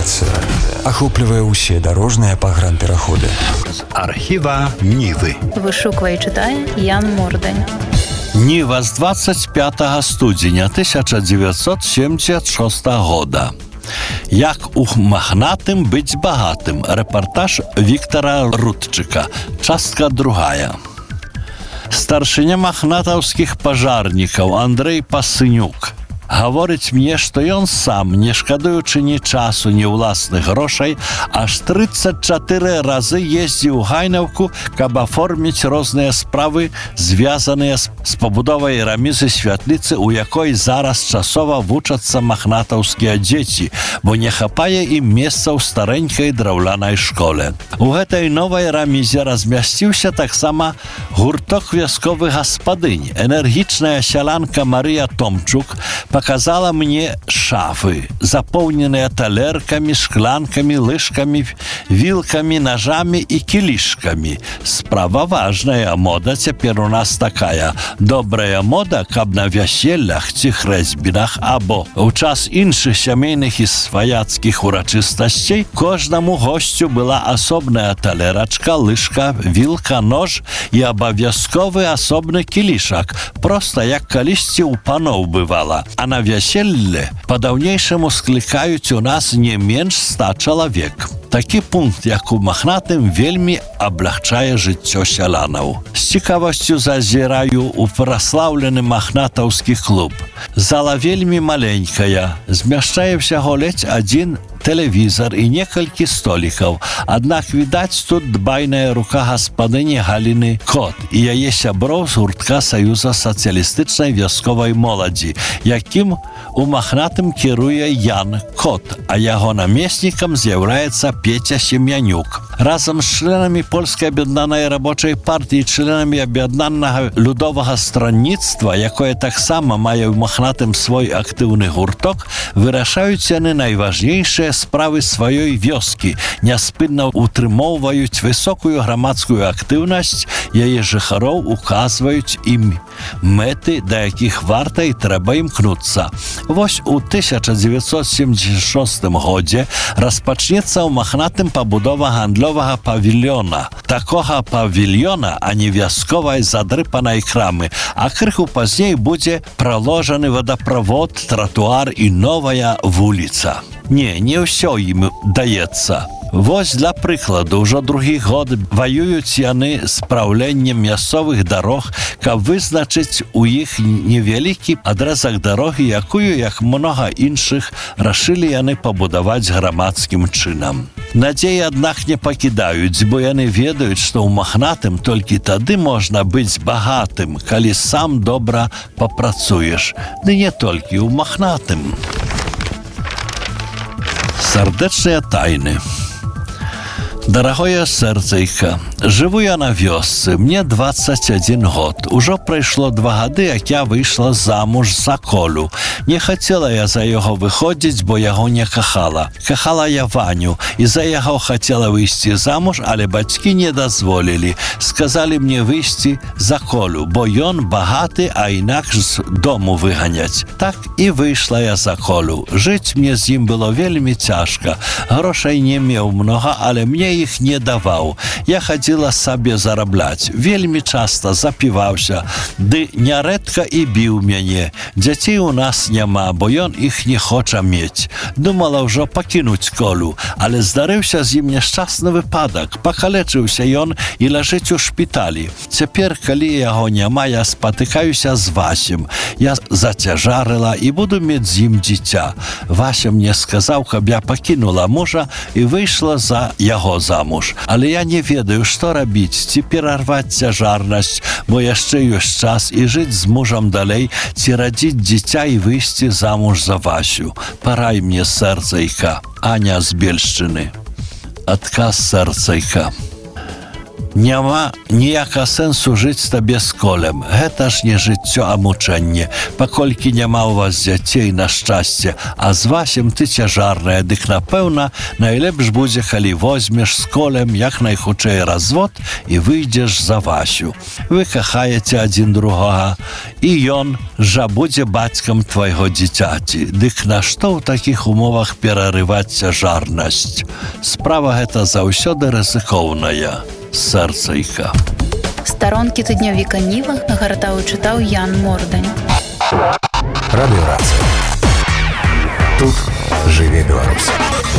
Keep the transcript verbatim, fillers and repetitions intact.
Навігацыя ахоплівае ўсе дарожныя пагранпераходы. З архіва Нівы. Вышуквае і чытае Ян Мордань. Ніва з двадцять пятого студзеня тысяча девятьсот семьдесят шестого года. Як у махнатым быць багатым. Рэпартаж Віктора Рудчыка. Частка другая. Старшыня махнатаўскіх пажарнікаў Андрэй Пасынюк гаворыць мне, што ён сам, не шкадуючы ні часу, ні ўласных грошай, аж тридцать чатыры разы ездзіў у Гайнаўку, каб аформіць розныя справы, звязаныя з пабудовай рамізы святліцы, у якой зараз часова вучацца махнатаўскія дзеці, бо не хапае ім месца ў старэнькай драўлянай школе. У гэтай новай рамізе размясціўся таксама гурток вясковых гаспадынь. Энергічная сялянка Марыя Томчук показала мне шафы, запоўненыя талеркамі, шклянкамі, лыжкамі, вілкамі, ножамі і кілішкамі. Справа важная, мода цяпер у нас такая. Добрая мода, каб на вяселлях ці хрэсьбінах або ў час іншых сямейных і сваяцкіх урачыстасцей кожнаму госцю была асобная талерачка, лыжка, вілка, нож і абавязковы асобны кілішак, проста як калісьці ў паноў бывала. А на вяселле па-даўнейшаму склікаюць у нас не менш ста чалавек. Такі пункт, як у махнатым, вельмі аблягчае жыццё сялянаў. З цікавасцю зазіраю ў праслаўлены махнатаўскі клуб. Зала вельмі маленькая, змяшчае ўсяго ледзь адзін тэлевізор і некалькі столікаў. Аднак відаць тут дбайная рука гаспадыні Галіны Кот і яе сяброў з гуртка Саюза сацыялістычнай вясковай моладзі, якім у махнатым кіруе Ян Кот, а яго намеснікам з'яўляецца Петя Сем'янюк. Разам з членамі Польскай аб'яднанай рабочай партыі, членамі аб'яднанага людовага стронніцтва, якое таксама мае ў махнатым свой актыўны гурток, вырашаюць яны найважнейшыя справы сваёй вёскі, няспынна утрымоўваюць высокую грамадскую актыўнасць яе жыхароў, указваюць ім мэты, да якіх варта і трэба імкнуцца. Вось у тысяча девятьсот семьдесят шестым годзе распачнецца ў махнатым пабудова гандлёвага павільёна. Такога павільёна, а не вясковай задрыпанай крамы, а крыху пазней будзе праложаны вадаправод, тратуар і новая вуліца. Не, не ўсё ім даецца. Вось для прыкладу, ўжо другі год ваююць яны з праўленнем мясцовых дарог, каб вызначыць у іх невялікі адрэзак дарогі, якую, як многа іншых, рашылі яны пабудаваць грамадскім чынам. Надзеі, аднак, не пакідаюць, бо яны ведаюць, што ў махнатым толькі тады можна быць багатым, калі сам добра папрацуеш. Ды не толькі ў махнатым. Сардэчныя тайны. Дарагое сэрцайка, жыву я на вёсцы, мне двадцать один год. Ужо прайшло два гады, як я выйшла замуж за Колю. Не хацела я за яго выходзіць, бо яго не кахала. Кахала я Ваню, і за яго хацела выйсці замуж, але бацькі не дазволілі. Сказалі мне выйсці за Колю, бо ён багаты, а інакш з дому выганяць. Так і выйшла я за Колю. Жыць мне з ім было вельмі цяжка. Грошай не меў многа, але мне іх не даваў. Я хадзіла сабе зарабляць. Вельмі часта запіваўся, ды нярэдка і біў мяне. Дзяцей у нас няма, бо ён іх не хоча мець. Думала ўжо пакінуць Колю, але здарыўся з ім няшчасны выпадак. Пакалечыўся ён і ляжыць у шпіталі. Цяпер, калі яго няма, я спатыкаюся з Васем. Я зацяжарыла і буду мець з ім дзіця. Вася мне сказаў, каб я пакінула мужа і выйшла за яго замуж. Але я не ведаю, што рабіць, ці перарваць цяжарнасць, бо яшчэ ёсць час і жыць з мужам далей, ці радзіць дзіця і выйсці замуж за Васю. Парай мне, сэрцайка. Аня з Бельшчыны. Адказ сэрцайка. Няма ніякага сэнсу жыць табе з колем. Гэта ж не жыццё, а мучэнне. Паколькі няма ў вас дзяцей на шчасце, а з Васем ты цяжарная, дык, напэўна, найлепш будзе, калі возьмеш з колем як найхутчэй развод і выйдзеш за Васю. Вы кахаеце адзін другога, і ён жа будзе бацькам твайго дзіцяці. Дык нашто ў такіх умовах перарываць цяжарнасць? Справа гэта заўсёды рызыкоўная. Сэрцайка. Старонкі тыднёвіка Ніва гартаў і чытаў Ян Мордань. Радыёрацыя. Тут жыве Беларусь.